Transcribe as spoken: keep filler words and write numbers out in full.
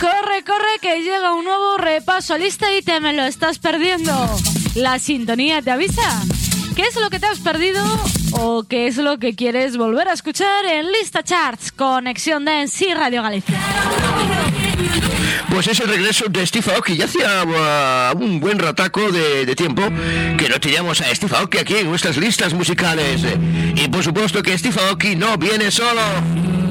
Corre, corre, que llega un nuevo repaso a lista y te me lo estás perdiendo. La sintonía te avisa. ¿Qué es lo que te has perdido o qué es lo que quieres volver a escuchar en Lista Charts? Conexión Dance y Radio Galicia. Pues es el regreso de Steve Aoki. Ya hacía uh, un buen rataco de, de tiempo que no teníamos a Steve Aoki aquí en nuestras listas musicales. Y por supuesto que Steve Aoki no viene solo.